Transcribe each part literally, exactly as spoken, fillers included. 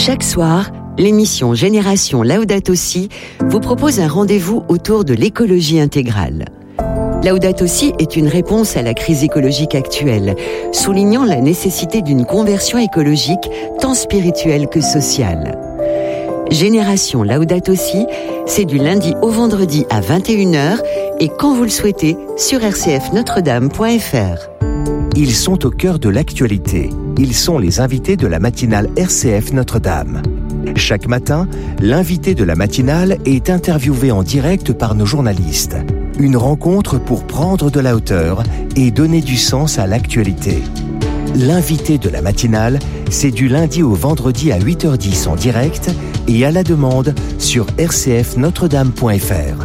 Chaque soir, l'émission Génération Laudato Si vous propose un rendez-vous autour de l'écologie intégrale. Laudato Si est une réponse à la crise écologique actuelle, soulignant la nécessité d'une conversion écologique tant spirituelle que sociale. Génération Laudato Si, c'est du lundi au vendredi à vingt et une heures et quand vous le souhaitez sur r c f notre dame point f r. Ils sont au cœur de l'actualité. Ils sont les invités de la matinale R C F Notre-Dame. Chaque matin, l'invité de la matinale est interviewé en direct par nos journalistes. Une rencontre pour prendre de la hauteur et donner du sens à l'actualité. L'invité de la matinale, c'est du lundi au vendredi à huit heures dix en direct et à la demande sur r c f notre dame point f r.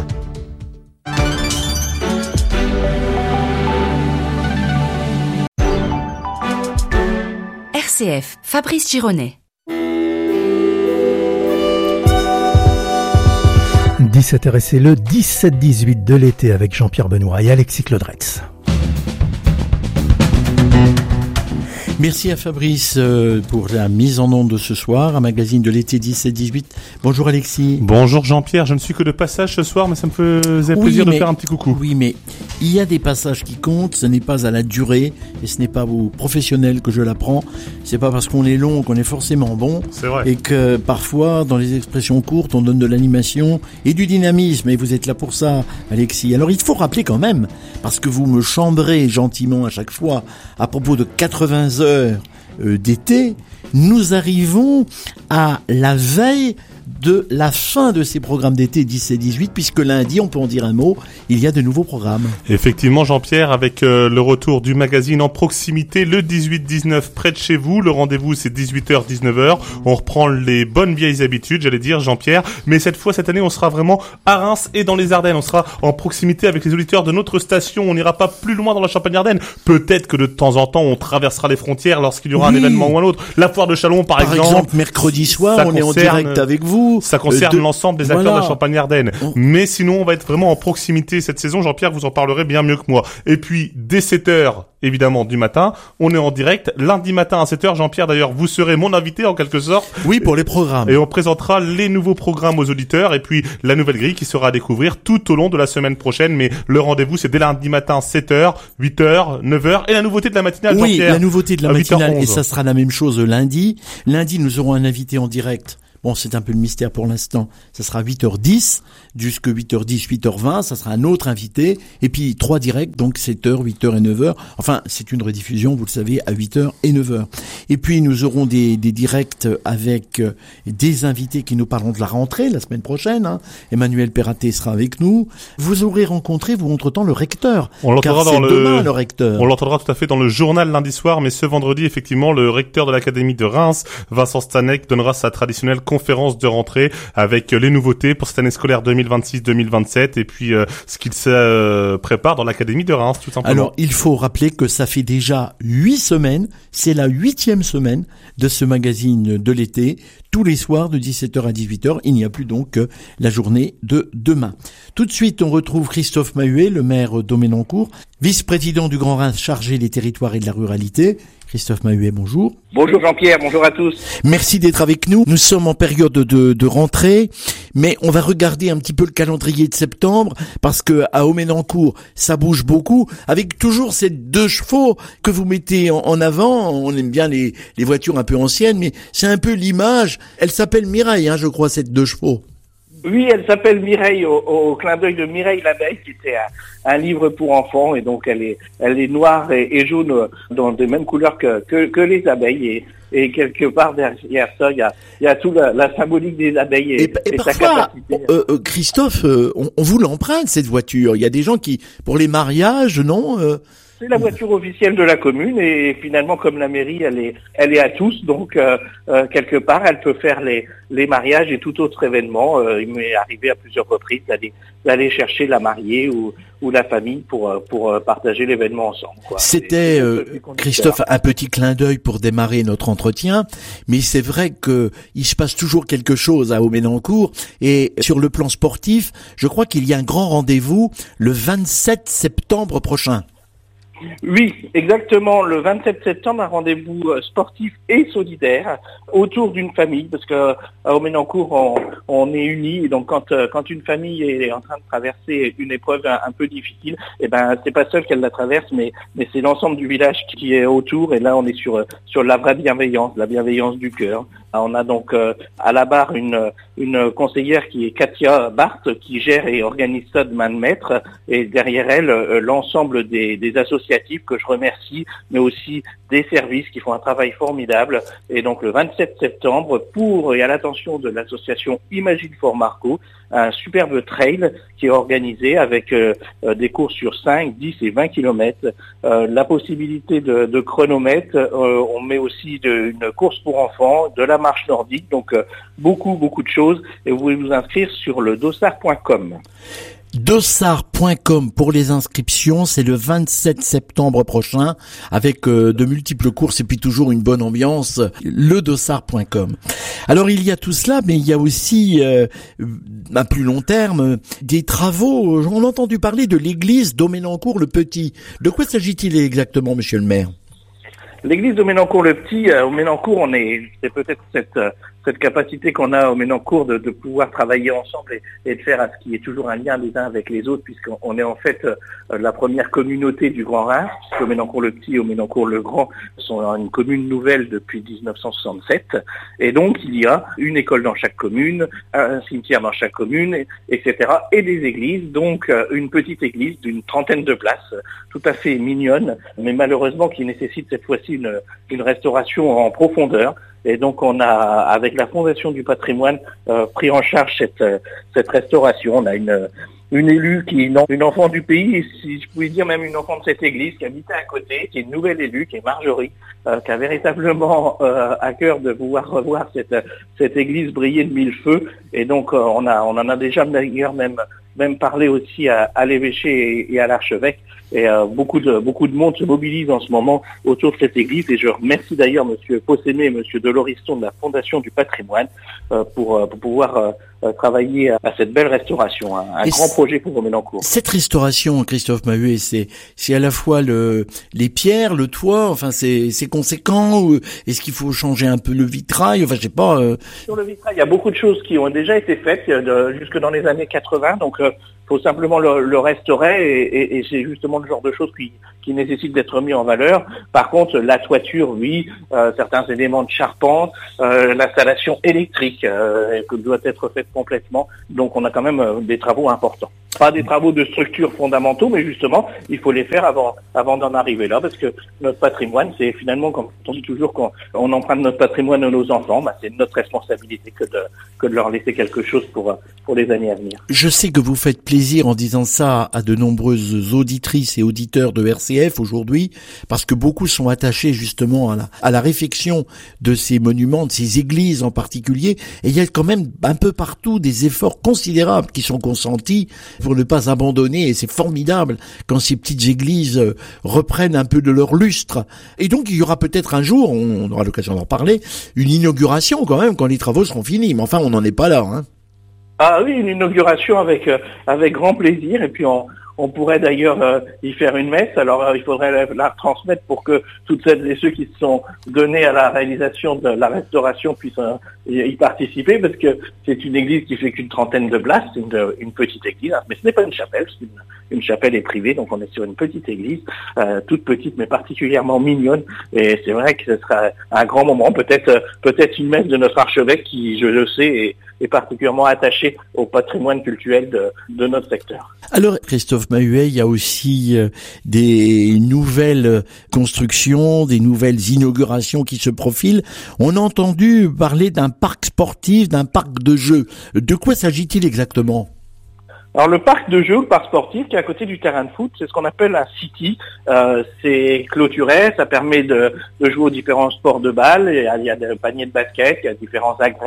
R C F, Fabrice Gironet. dix-sept heures et c'est le dix-sept dix-huit de l'été avec Jean-Pierre Benoît et Alexis Claudretz. Merci à Fabrice pour la mise en onde de ce soir, un magazine de l'été dix-sept dix-huit. Bonjour Alexis. Bonjour Jean-Pierre, je ne suis que de passage ce soir, mais ça me faisait oui, plaisir mais, de faire un petit coucou. Oui, mais il y a des passages qui comptent, ce n'est pas à la durée, et ce n'est pas aux professionnels que je l'apprends. C'est pas parce qu'on est long qu'on est forcément bon. C'est vrai. Et que parfois, dans les expressions courtes, on donne de l'animation et du dynamisme, et vous êtes là pour ça, Alexis. Alors il faut rappeler quand même, parce que vous me chambrez gentiment à chaque fois, à propos de quatre-vingts heures d'été, nous arrivons à la veille de la fin de ces programmes d'été dix-sept dix-huit, puisque lundi, on peut en dire un mot, il y a de nouveaux programmes. Effectivement, Jean-Pierre, avec euh, le retour du magazine en proximité le dix-huit dix-neuf près de chez vous. Le rendez-vous, c'est dix-huit heures dix-neuf heures. On reprend les bonnes vieilles habitudes, j'allais dire, Jean-Pierre. Mais cette fois, cette année, on sera vraiment à Reims et dans les Ardennes. On sera en proximité avec les auditeurs de notre station. On n'ira pas plus loin dans la Champagne-Ardenne. Peut-être que de temps en temps, on traversera les frontières lorsqu'il y aura oui. un événement ou un autre. La foire de Châlons, par, par exemple. Par exemple, mercredi soir, on concerne... est en direct avec vous. Ça concerne euh, de... l'ensemble des acteurs voilà. de la Champagne-Ardenne. Oh. Mais sinon, on va être vraiment en proximité cette saison. Jean-Pierre, vous en parlerez bien mieux que moi. Et puis, dès sept heures, évidemment, du matin, on est en direct. Lundi matin à sept heures, Jean-Pierre, d'ailleurs, vous serez mon invité en quelque sorte. Oui, pour les programmes. Et on présentera les nouveaux programmes aux auditeurs et puis la nouvelle grille qui sera à découvrir tout au long de la semaine prochaine. Mais le rendez-vous, c'est dès lundi matin, sept heures, huit heures, neuf heures. Et la nouveauté de la matinale, oui, Jean-Pierre. Oui, la nouveauté de la matinale. Et ça sera la même chose lundi. Lundi, nous aurons un invité en direct. Bon, c'est un peu le mystère pour l'instant. Ça sera huit heures dix, jusque huit heures dix, huit heures vingt. Ça sera un autre invité. Et puis, trois directs, donc sept heures, huit heures et neuf heures. Enfin, c'est une rediffusion, vous le savez, à huit heures et neuf heures. Et puis, nous aurons des, des directs avec euh, des invités qui nous parleront de la rentrée la semaine prochaine. Hein. Emmanuel Perraté sera avec nous. Vous aurez rencontré, vous, entre-temps, le recteur. On l'entendra car dans c'est le... demain, le recteur. On l'entendra tout à fait dans le journal lundi soir. Mais ce vendredi, effectivement, le recteur de l'Académie de Reims, Vincent Stanek, donnera sa traditionnelle conférence de rentrée avec les nouveautés pour cette année scolaire deux mille vingt-six deux mille vingt-sept et puis euh, ce qu'il se euh, prépare dans l'Académie de Reims, tout simplement. Alors, il faut rappeler que ça fait déjà huit semaines, c'est la huitième semaine de ce magazine de l'été, tous les soirs de dix-sept heures à dix-huit heures. Il n'y a plus donc que la journée de demain. Tout de suite, on retrouve Christophe Mahuet, le maire d'Auménancourt, vice-président du Grand Reims chargé des territoires et de la ruralité. Christophe Mahuet, bonjour. Bonjour Jean-Pierre, bonjour à tous. Merci d'être avec nous. Nous sommes en période de, de rentrée, mais on va regarder un petit peu le calendrier de septembre, parce que à Auménancourt, ça bouge beaucoup, avec toujours ces deux chevaux que vous mettez en, en avant. On aime bien les, les voitures un peu anciennes, mais c'est un peu l'image. Elle s'appelle Mireille, hein, je crois, cette deux chevaux. Oui, elle s'appelle Mireille, au, au clin d'œil de Mireille l'abeille, qui était un, un livre pour enfants, et donc elle est, elle est noire et, et jaune dans les mêmes couleurs que, que, que les abeilles, et, et quelque part derrière ça, il y a, il y a tout la, la symbolique des abeilles et, et, et, et sa parfois, capacité. Euh, euh, Christophe, euh, on, on vous l'emprunte cette voiture. Il y a des gens qui, pour les mariages, non euh... C'est la voiture officielle de la commune et finalement comme la mairie elle est elle est à tous donc euh, euh, quelque part elle peut faire les les mariages et tout autre événement. Euh, il m'est arrivé à plusieurs reprises d'aller d'aller chercher la mariée ou ou la famille pour pour partager l'événement ensemble, quoi. C'était euh, Christophe un petit clin d'œil pour démarrer notre entretien, mais c'est vrai que il se passe toujours quelque chose à Auménancourt et sur le plan sportif, je crois qu'il y a un grand rendez-vous le vingt-sept septembre prochain. Oui, exactement. Le vingt-sept septembre, un rendez-vous sportif et solidaire autour d'une famille, parce que à Ménancourt, on, on est unis. Et donc, quand quand une famille est en train de traverser une épreuve un, un peu difficile, eh ben, c'est pas seule qu'elle la traverse, mais mais c'est l'ensemble du village qui est autour. Et là, on est sur sur la vraie bienveillance, la bienveillance du cœur. On a donc euh, à la barre une une conseillère qui est Katia Barthes, qui gère et organise ça de main de maître, et derrière elle euh, l'ensemble des, des associatifs que je remercie, mais aussi des services qui font un travail formidable. Et donc le vingt-sept septembre, pour et à l'attention de l'association Imagine for Marco, un superbe trail qui est organisé avec euh, des courses sur cinq, dix et vingt kilomètres, euh, la possibilité de, de chronomètre, euh, on met aussi de, une course pour enfants, de la marche nordique, donc euh, beaucoup beaucoup de choses, et vous pouvez vous inscrire sur le dossard point com. dossard point com pour les inscriptions, c'est le vingt-sept septembre prochain, avec euh, de multiples courses et puis toujours une bonne ambiance, le dossard point com. Alors il y a tout cela, mais il y a aussi, euh, à plus long terme, des travaux. On a entendu parler de l'église d'Auménancourt-le-Petit. De quoi s'agit-il exactement, monsieur le maire ? L'église de Ménancourt-le-Petit, euh, au Ménancourt, on est, c'est peut-être cette, euh, cette capacité qu'on a au Ménancourt de, de pouvoir travailler ensemble et, et de faire à ce qui est toujours un lien les uns avec les autres, puisqu'on on est en fait euh, la première communauté du Grand Rhin, puisque au Ménancourt-le-Petit et au Ménancourt-le-Grand sont une commune nouvelle depuis dix-neuf cent soixante-sept, et donc il y a une école dans chaque commune, un cimetière dans chaque commune, et cetera, et des églises, donc euh, une petite église d'une trentaine de places, tout à fait mignonne, mais malheureusement qui nécessite cette fois-ci une, une restauration en profondeur. Et donc on a, avec la Fondation du patrimoine, euh, pris en charge cette, cette restauration. On a une, une élue qui est une, une enfant du pays, et si je pouvais dire même une enfant de cette église, qui habitait à côté, qui est une nouvelle élue, qui est Marjorie, euh, qui a véritablement euh, à cœur de pouvoir revoir cette, cette église briller de mille feux. Et donc euh, on a, on en a déjà d'ailleurs même, même parlé aussi à, à l'évêché et, et à l'archevêque. Et euh, beaucoup de beaucoup de monde se mobilise en ce moment autour de cette église, et je remercie d'ailleurs Monsieur Possémé et Monsieur Deloriston de la Fondation du patrimoine euh, pour, euh, pour pouvoir euh, travailler à cette belle restauration, hein, un et grand projet pour Ménancourt. Cette restauration, Christophe Mahuet, c'est c'est à la fois le les pierres, le toit, enfin c'est c'est conséquent, ou est-ce qu'il faut changer un peu le vitrail, enfin je sais pas. Euh... Sur le vitrail, il y a beaucoup de choses qui ont déjà été faites de, jusque dans les années quatre-vingts, donc euh, faut simplement le, le restaurer, et, et, et c'est justement le genre de choses qui, qui nécessitent d'être mis en valeur. Par contre, la toiture, oui, euh, certains éléments de charpente, euh, l'installation électrique euh, doit être faite complètement. Donc on a quand même euh, des travaux importants. Pas des travaux de structure fondamentaux, mais justement, il faut les faire avant avant d'en arriver là, parce que notre patrimoine, c'est finalement, comme on dit toujours, quand on emprunte notre patrimoine à nos enfants, bah, c'est notre responsabilité que de que de leur laisser quelque chose pour pour les années à venir. Je sais que vous faites plaisir en disant ça à de nombreuses auditrices et auditeurs de R C F aujourd'hui, parce que beaucoup sont attachés justement à la à la réfection de ces monuments, de ces églises en particulier, et il y a quand même un peu partout des efforts considérables qui sont consentis pour ne pas abandonner, et c'est formidable quand ces petites églises reprennent un peu de leur lustre. Et donc il y aura peut-être un jour, on aura l'occasion d'en parler, une inauguration quand même quand les travaux seront finis, mais enfin on n'en est pas là, hein. Ah oui, une inauguration avec euh, avec grand plaisir, et puis on on pourrait d'ailleurs euh, y faire une messe. Alors euh, il faudrait la, la retransmettre pour que toutes celles et ceux qui se sont donnés à la réalisation de la restauration puissent euh, y, y participer, parce que c'est une église qui fait qu'une trentaine de places, c'est une, une petite église, hein, mais ce n'est pas une chapelle, c'est une, une chapelle est privée, donc on est sur une petite église, euh, toute petite mais particulièrement mignonne, et c'est vrai que ce sera un grand moment, peut-être euh, peut-être une messe de notre archevêque qui, je le sais, est, est particulièrement attaché au patrimoine culturel de, de notre secteur. Alors Christophe Mahuet, il y a aussi euh, des nouvelles constructions, des nouvelles inaugurations qui se profilent. On a entendu parler d'un parc sportif, d'un parc de jeux. De quoi s'agit-il exactement ? Alors le parc de jeux, le parc sportif qui est à côté du terrain de foot, c'est ce qu'on appelle un city. Euh, c'est clôturé, ça permet de, de jouer aux différents sports de balle. Il y a, il y a des paniers de basket, il y a différents agrès.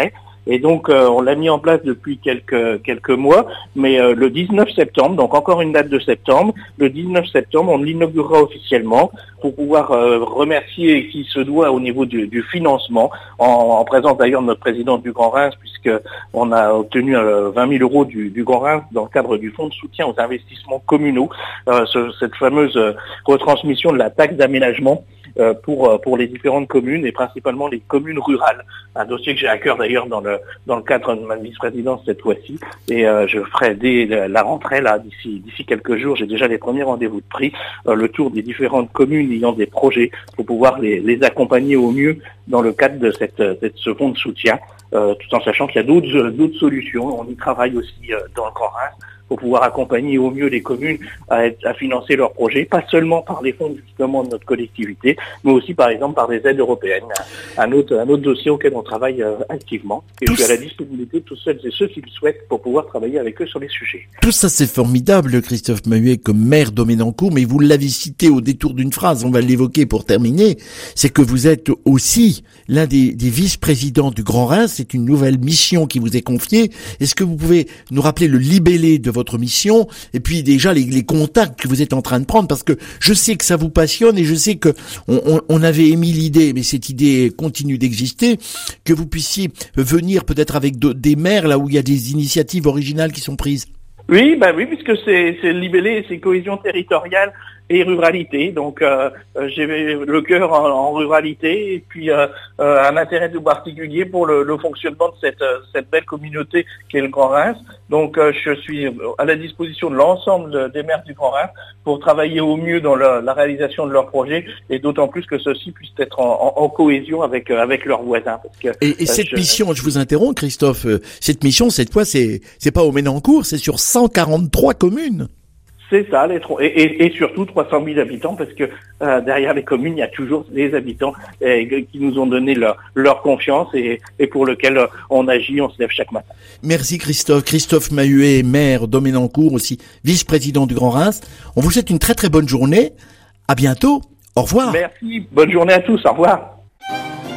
Et donc euh, on l'a mis en place depuis quelques quelques mois, mais euh, le dix-neuf septembre, donc encore une date de septembre, le dix-neuf septembre, on l'inaugurera officiellement pour pouvoir euh, remercier qui se doit au niveau du, du financement, en, en présence d'ailleurs de notre président du Grand Reims, puisque on a obtenu euh, vingt mille euros du, du Grand Reims dans le cadre du fonds de soutien aux investissements communaux, euh, ce, cette fameuse euh, retransmission de la taxe d'aménagement euh, pour pour les différentes communes et principalement les communes rurales. Un dossier que j'ai à cœur d'ailleurs dans le dans le cadre de ma vice-présidence cette fois-ci, et euh, je ferai dès la rentrée là d'ici d'ici quelques jours, j'ai déjà les premiers rendez-vous de prix, euh, le tour des différentes communes ayant des projets pour pouvoir les les accompagner au mieux dans le cadre de cette de ce fonds de soutien, euh, tout en sachant qu'il y a d'autres d'autres solutions. On y travaille aussi euh, dans le Grand Reims pour pouvoir accompagner au mieux les communes à, être, à financer leurs projets, pas seulement par les fonds justement de notre collectivité, mais aussi par exemple par des aides européennes. Un autre, un autre dossier auquel on travaille euh, activement, et je suis à la disponibilité de tous celles et ceux qui le souhaitent pour pouvoir travailler avec eux sur les sujets. Tout ça c'est formidable, Christophe Mahuet, comme maire d'Auménancourt, mais vous l'avez cité au détour d'une phrase, on va l'évoquer pour terminer, c'est que vous êtes aussi l'un des, des vice-présidents du Grand Reims, c'est une nouvelle mission qui vous est confiée. Est-ce que vous pouvez nous rappeler le libellé de votre mission, et puis déjà les, les contacts que vous êtes en train de prendre, parce que je sais que ça vous passionne, et je sais que on, on, on avait émis l'idée, mais cette idée continue d'exister, que vous puissiez venir peut-être avec de, des maires là où il y a des initiatives originales qui sont prises. Oui, bah oui, puisque c'est c'est le libellé, c'est cohésion territoriale et ruralité. Donc euh, j'ai le cœur en, en ruralité, et puis euh, euh, un intérêt tout particulier pour le, le fonctionnement de cette cette belle communauté qu'est le Grand Reims. Donc euh, je suis à la disposition de l'ensemble des maires du Grand Reims pour travailler au mieux dans la, la réalisation de leurs projets, et d'autant plus que ceux-ci puissent être en, en, en cohésion avec avec leurs voisins. Parce que, et, et euh, cette je... mission, je vous interromps, Christophe, cette mission cette fois c'est c'est pas Auménancourt, c'est sur cent quarante-trois communes. C'est ça, les tro- et, et, et surtout trois cent mille habitants, parce que euh, derrière les communes, il y a toujours des habitants euh, qui nous ont donné leur, leur confiance, et, et pour lequel euh, on agit, on se lève chaque matin. Merci Christophe. Christophe Mahuet, maire d'Auménancourt, aussi vice-président du Grand Reims. On vous souhaite une très très bonne journée. À bientôt. Au revoir. Merci. Bonne journée à tous. Au revoir.